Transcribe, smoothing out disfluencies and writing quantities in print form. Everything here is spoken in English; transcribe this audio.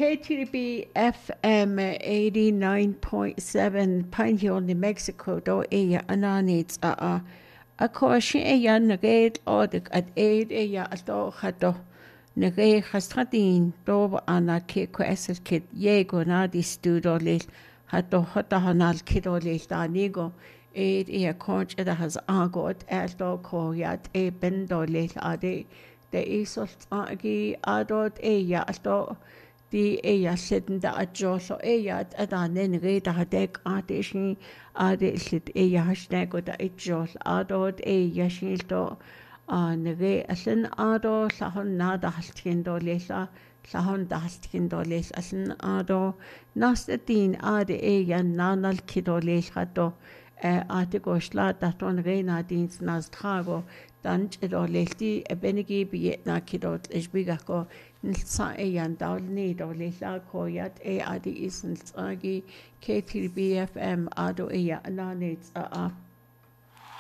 KTB FM 89.7 Pine Hill, New Mexico, do ananits a caution nagate odig at aid do hado nagay hastradin do ana kwesel kid yego nadi studo lil hado hotahanal kido lil danigo aid conch it has agot eldo koyat bendo lil ade de isol agi adot aldo die sitten da adjoso at anen reda hadek adishin adislit hashtag da adjos adot shilto nere asen ado lahon nada haltindo lesa lahon da haltindo les asen ado nastatin ade nanal kido leshato artigosla daton rena dins nastrago danch edo lesti benegi bietna kidot esbigako nilsa dawlni do lesa koyat adi isn tsagi KTBFM ado ananits